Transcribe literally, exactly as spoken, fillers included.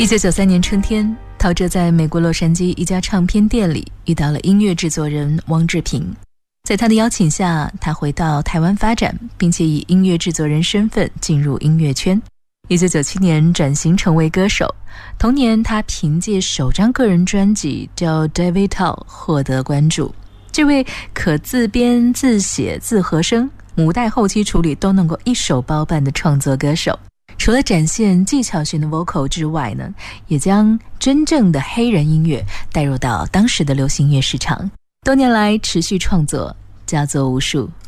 一九九三年春天，陶喆在美国洛杉矶一家唱片店里遇到了音乐制作人汪志平。在他的邀请下，他回到台湾发展，并且以音乐制作人身份进入音乐圈。一九九七年转型成为歌手，同年他凭借首张个人专辑叫 David Tao 获得关注。这位可自编自写自和声，母带后期处理都能够一手包办的创作歌手，除了展现技巧型的 vocal 之外呢，也将真正的黑人音乐带入到当时的流行乐市场。多年来持续创作，佳作无数。